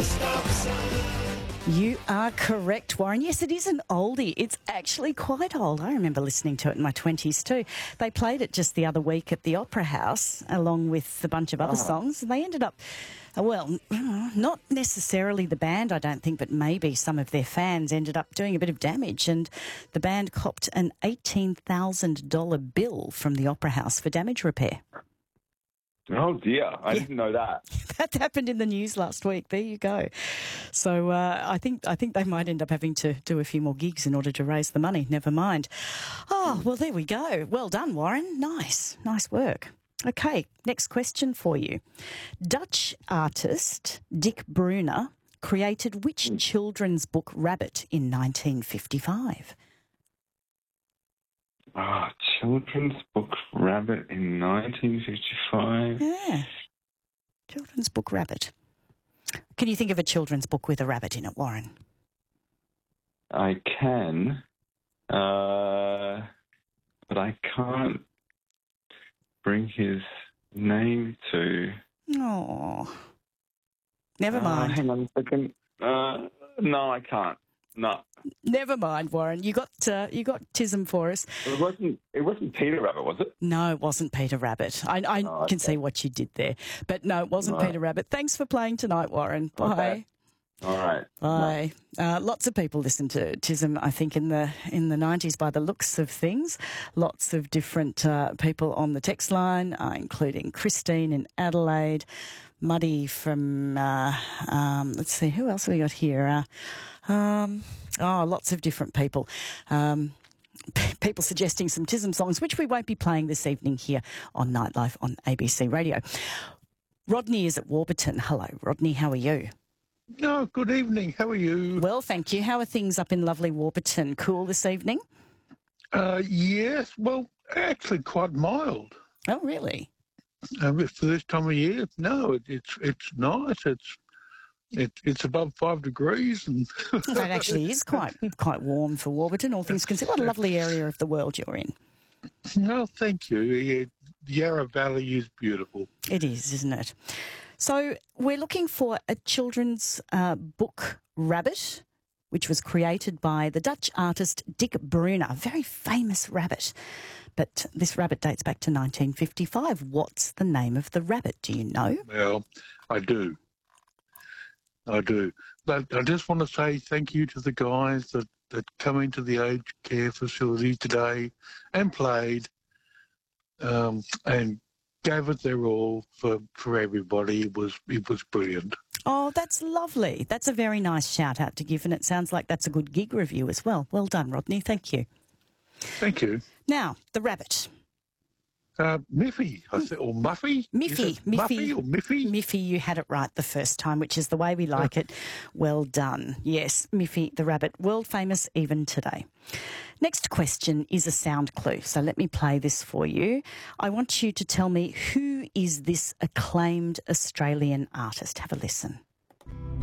You are correct, Warren. Yes, it is an oldie. It's actually quite old. I remember listening to it in my 20s too. They played it just the other week at the Opera House along with a bunch of other songs. And they ended up, well, not necessarily the band, I don't think, but maybe some of their fans ended up doing a bit of damage, and the band copped an $18,000 bill from the Opera House for damage repair. Oh, dear. I didn't know that. That happened in the news last week. There you go. So I think they might end up having to do a few more gigs in order to raise the money. Never mind. Oh, well, there we go. Well done, Warren. Nice work. Okay, next question for you. Dutch artist Dick Bruna created which children's book Rabbit in 1955? Children's book Rabbit in 1955. Yeah. Children's book Rabbit. Can you think of a children's book with a rabbit in it, Warren? I can, but I can't bring his name to... Oh. Never mind. Hang on a second. No, I can't. No. Never mind, Warren. You got Tism for us. It wasn't Peter Rabbit, was it? No, it wasn't Peter Rabbit. I can see what you did there. But no, it wasn't Peter Rabbit. Thanks for playing tonight, Warren. Bye. Okay. All right. Bye. Lots of people listened to Tism, I think, in the 90s by the looks of things. Lots of different people on the text line, including Christine in Adelaide, Muddy from, let's see, who else have we got here? Lots of different people. People suggesting some Tism songs, which we won't be playing this evening here on Nightlife on ABC Radio. Rodney is at Warburton. Hello, Rodney. How are you? No, good evening. How are you? Well, thank you. How are things up in lovely Warburton? Cool this evening? Yes. Well, actually quite mild. Oh, really? For this time of year, no, it's nice. It's above 5 degrees, and that actually is quite warm for Warburton. All things considered, what a lovely area of the world you're in. No, thank you. Yeah, Yarra Valley is beautiful. It is, isn't it? So we're looking for a children's book Rabbit, which was created by the Dutch artist Dick Bruna, a very famous rabbit. But this rabbit dates back to 1955. What's the name of the rabbit? Do you know? Well, I do. But I just want to say thank you to the guys that come into the aged care facility today and played and gave it their all for everybody. It was brilliant. Oh, that's lovely. That's a very nice shout out to give, and it sounds like that's a good gig review as well. Well done, Rodney. Thank you. Thank you. Now, the rabbit. Miffy, I said, or Muffy? Miffy. Muffy or Miffy? Miffy, you had it right the first time, which is the way we like it. Well done. Yes, Miffy the rabbit, world famous even today. Next question is a sound clue, so let me play this for you. I want you to tell me, who is this acclaimed Australian artist? Have a listen.